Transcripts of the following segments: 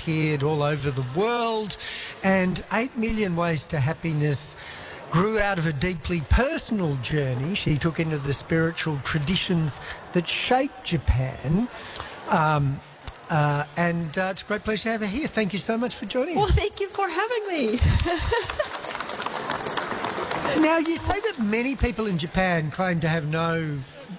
appeared all over the world, and 8 Million Ways to Happiness grew out of a deeply personal journey she took into the spiritual traditions that shaped Japan. And it's a great pleasure to have her here. Thank you so much for joining us. Well, thank you for having me. Now, you say that many people in Japan claim to have no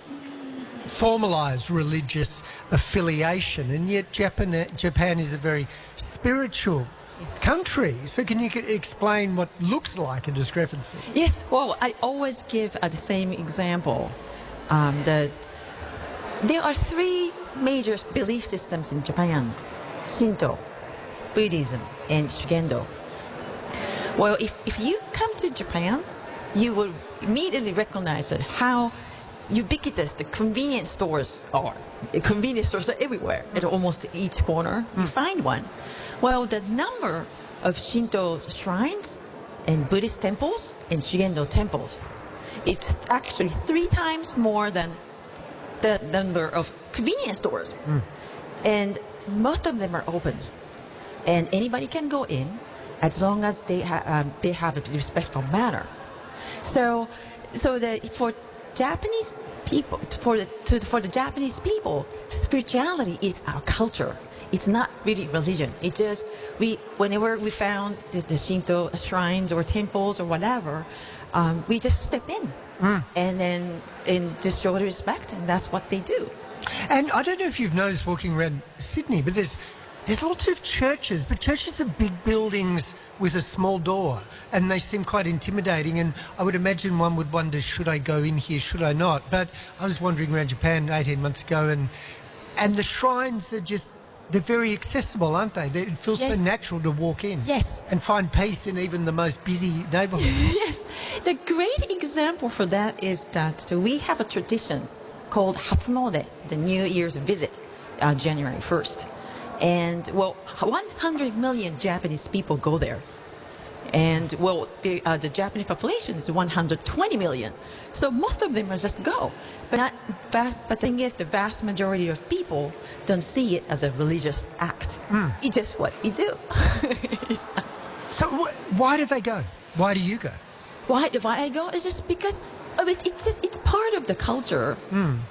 formalised religious affiliation, and yet Japan is a very spiritual country. So can you explain what looks like a discrepancy? Yes, well, I always give the same example, that there are three major belief systems in Japan: Shinto, Buddhism, and Shugendo. Well, if you come to Japan, you will immediately recognize that how ubiquitous the convenience stores are. Convenience stores are everywhere. At almost each corner, you find one. Well, the number of Shinto shrines and Buddhist temples and Shugendo temples is actually 3 times more than the number of convenience stores. And most of them are open. And anybody can go in as long as they have a respectful manner. So for Japanese people, for the Japanese people, spirituality is our culture. It's not really religion. It just whenever we found the Shinto shrines or temples or whatever, we just step in and just show the respect, and that's what they do. And I don't know if you've noticed walking around Sydney, but there's lots of churches, but churches are big buildings with a small door, and they seem quite intimidating, and I would imagine one would wonder, should I go in here, should I not? But I was wandering around Japan 18 months ago, and the shrines are just, they're very accessible, aren't they? It feels so natural to walk in. Yes. And find peace in even the most busy neighbourhood. Yes. The great example for that is that we have a tradition called Hatsumode, the New Year's visit, January 1st. And, well, 100 million Japanese people go there. And, well, the Japanese population is 120 million. So most of them are just go. But the thing is, the vast majority of people don't see it as a religious act. It's just what we do. So why do they go? Why do you go? Why I go is just because it's part of the culture